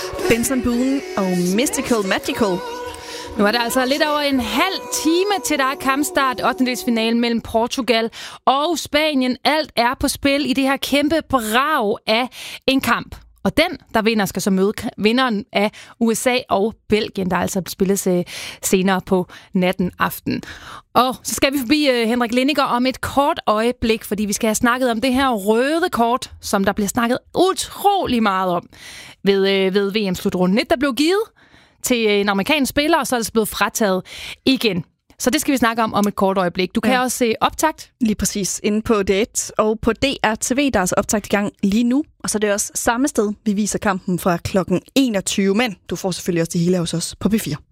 Benson Boone og Mystical Magical. Nu er der altså lidt over en halv time til der er kampstart, 8. mellem Portugal og Spanien. Alt er på spil i det her kæmpe brag af en kamp. Og den, der vinder, skal så møde vinderen af USA og Belgien, der altså spilles senere på natten aften. Og så skal vi forbi Henrik Lindiger om et kort øjeblik, fordi vi skal have snakket om det her røde kort, som der bliver snakket utrolig meget om ved VM-slutrunden. Der blev givet til en amerikansk spiller, og så er det blevet frataget igen. Så det skal vi snakke om et kort øjeblik. Du kan også se optakt. Lige præcis. Inde på D1 og på DRTV, der er altså optakt i gang lige nu. Og så er det også samme sted, vi viser kampen fra klokken 21. Men du får selvfølgelig også det hele hos os på P4.